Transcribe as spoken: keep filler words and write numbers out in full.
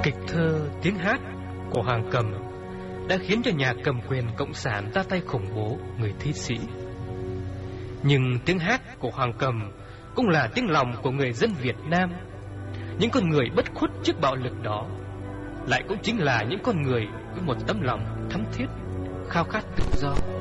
Kịch thơ, tiếng hát của Hoàng Cầm đã khiến cho nhà cầm quyền cộng sản ra tay khủng bố người thi sĩ. Nhưng tiếng hát của Hoàng Cầm cũng là tiếng lòng của người dân Việt Nam. Những con người bất khuất trước bạo lực đó lại cũng chính là những con người với một tấm lòng thắm thiết, khao khát tự do.